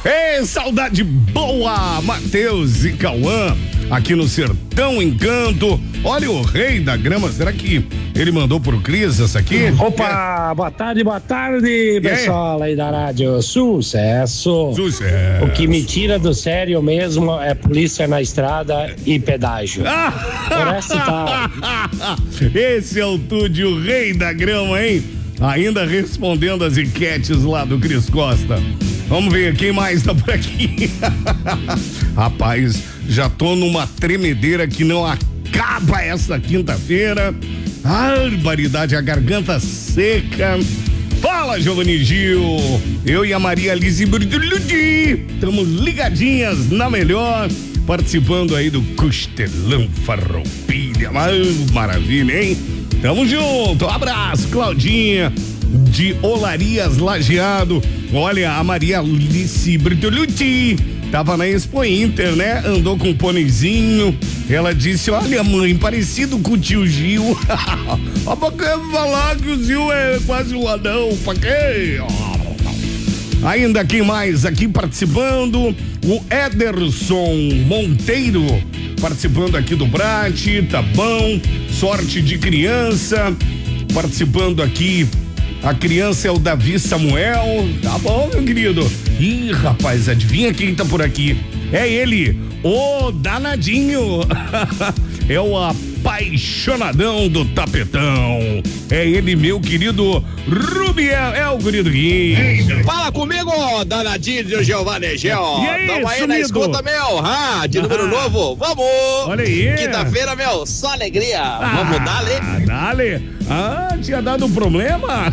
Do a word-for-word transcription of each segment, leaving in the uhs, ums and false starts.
Ei, saudade boa, Matheus e Cauã, aqui no Sertão Encanto. Olha o rei da grama, será que ele mandou pro Cris essa aqui? Opa, é. boa tarde, boa tarde, pessoal aí da rádio. Sucesso. Sucesso. O que me tira do sério mesmo é polícia na estrada e pedágio. Por essa tá. Esse é o Tude, o rei da grama, hein? Ainda respondendo as enquetes lá do Cris Costa. Vamos ver quem mais tá por aqui. Rapaz, já tô numa tremedeira que não acaba essa quinta-feira. Barbaridade, a garganta seca. Fala, Giovanni Gil. Eu e a Maria Alice Burduludi estamos ligadinhas na melhor, participando aí do Costelão Farroupilha. Maravilha, hein? Tamo junto. Um abraço, Claudinha de Olarias Lajeado. Olha, a Maria Alice Britolucci tava na Expo Inter, né? Andou com um pôneizinho. Ela disse: olha, mãe, parecido com o tio Gil. Ó, pra que falar que o Gil é quase um anão? Pra quê? Ainda quem mais aqui participando? O Ederson Monteiro participando aqui do Brate, tá bom? Sorte de criança participando aqui. A criança é o Davi Samuel. Tá bom, meu querido. Ih, rapaz, adivinha quem tá por aqui? É ele, o danadinho. É o apaixonadão do tapetão. É ele, meu querido Rubiel. É o querido Gui. Fala comigo, danadinho de Giovanni Gel. E aí, tamo aí sumido? na escuta, meu. Ah, de número ah. novo. Vamos. Olha aí. Quinta-feira, meu, só alegria. Ah, Vamos, dale. Dale. Ah, tinha dado um problema?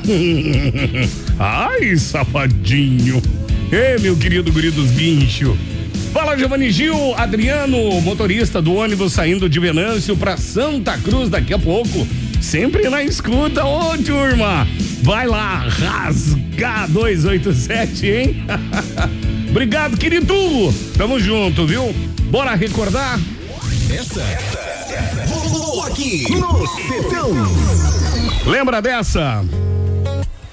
Ai, safadinho. Ei, meu querido guri dos guincho. Fala, Giovanni Gil, Adriano, motorista do ônibus saindo de Venâncio pra Santa Cruz daqui a pouco. Sempre na escuta, ô turma. Vai lá, rasgar duzentos e oitenta e sete, hein? Obrigado, querido. Tamo junto, viu? Bora recordar? Essa, essa, essa. Rolou aqui no Sertão. Lembra dessa?